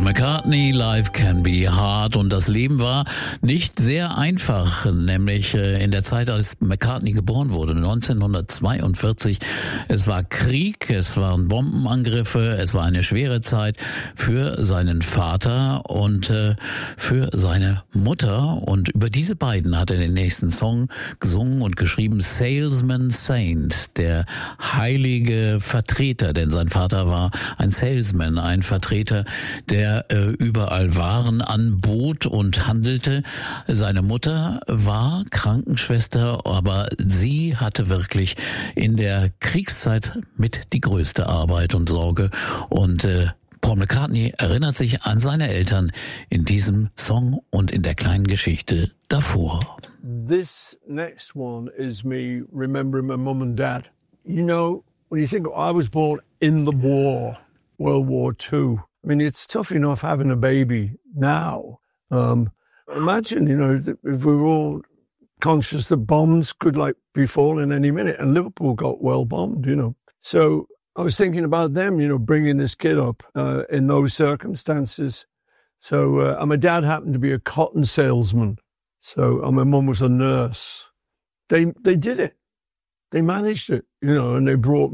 McCartney, Life Can Be Hard, und das Leben war nicht sehr einfach, nämlich in der Zeit, als McCartney geboren wurde, 1942. Es war Krieg, es waren Bombenangriffe, es war eine schwere Zeit für seinen Vater und für seine Mutter, und über diese beiden hat er den nächsten Song gesungen und geschrieben, Salesman Saint, der heilige Vertreter, denn sein Vater war ein Salesman, ein Vertreter, der überall Waren anbot und handelte. Seine Mutter war Krankenschwester, aber sie hatte wirklich in der Kriegszeit mit die größte Arbeit und Sorge, und Paul McCartney erinnert sich an seine Eltern in diesem Song und in der kleinen Geschichte davor. This next one is me remembering my mum and dad. You know, when you think I was born in the war, World War II. I mean, it's tough enough having a baby now. Imagine, you know, if we were all conscious that bombs could be falling any minute, and Liverpool got well bombed, you know. So I was thinking about them, you know, bringing this kid up in those circumstances. So, and my dad happened to be a cotton salesman. So, and my mum was a nurse. They did it. They managed it, you know, and they brought